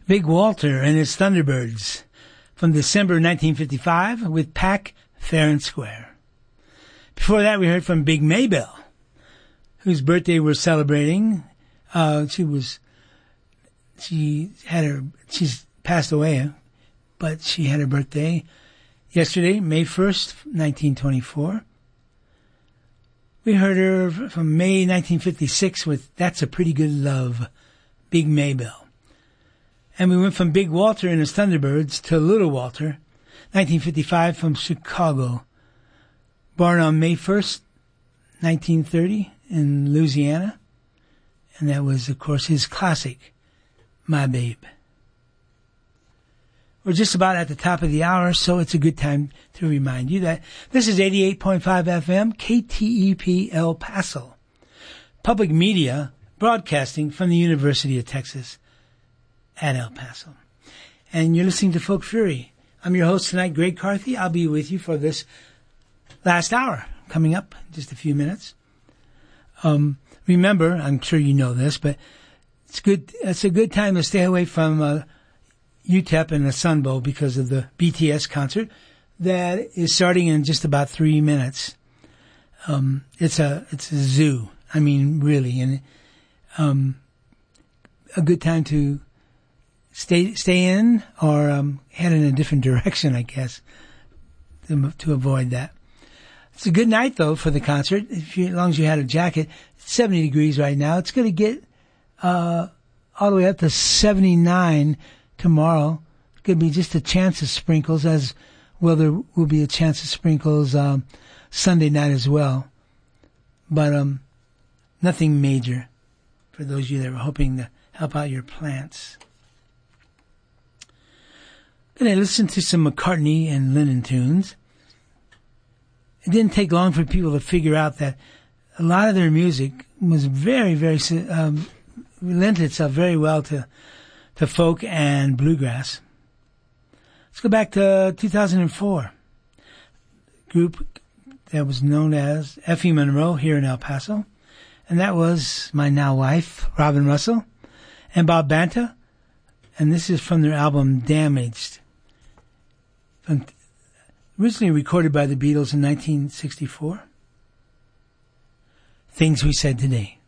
Big Walter and his Thunderbirds from December 1955 with Pack Fair and Square. Before that, we heard from Big Maybelle, whose birthday we're celebrating. She's passed away, but she had her birthday yesterday, May 1st, 1924. We heard her from May 1956 with That's a Pretty Good Love, Big Maybelle. And we went from Big Walter and his Thunderbirds to Little Walter, 1955 from Chicago. Born on May 1st, 1930 in Louisiana. And that was, of course, his classic, My Babe. We're just about at the top of the hour, so it's a good time to remind you that this is 88.5 FM, KTEP El Paso. Public media broadcasting from the University of Texas at El Paso. And you're listening to Folk Fury. I'm your host tonight, Greg Carthy. I'll be with you for this last hour coming up in just a few minutes. Remember, I'm sure you know this, but it's a good time to stay away from UTEP and the Sun Bowl because of the BTS concert that is starting in just about 3 minutes. It's a zoo. I mean, really, and a good time to stay in or head in a different direction, I guess, to avoid that. It's a good night though for the concert. As long as you had a jacket, it's 70 degrees right now. It's going to get all the way up to 79 tomorrow. It's going to be just a chance of sprinkles, as well there will be a chance of sprinkles Sunday night as well. But nothing major for those of you that were hoping to help out your plants. Going to listen to some McCartney and Lennon tunes. It didn't take long for people to figure out that a lot of their music was very, very lent itself very well to folk and bluegrass. Let's go back to 2004. Group that was known as Effie Monroe here in El Paso. And that was my now wife, Robin Russell, and Bob Banta. And this is from their album Damaged. Originally recorded by the Beatles in 1964. Things We Said Today.